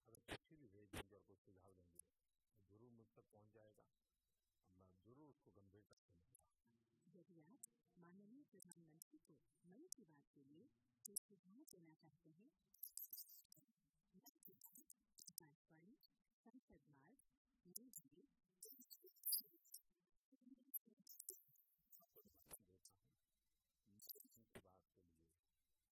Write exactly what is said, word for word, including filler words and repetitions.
अगर चिट्ठी भी भेज देंगे और कुछ सुझाव देंगे तो जरूर मुझ तक पहुँच जाएगा, मैं जरूर उसको गंभीरता से लूँगा। यदि आप माननीय प्रधानमंत्री को मन की बात के लिए कोई सुझाव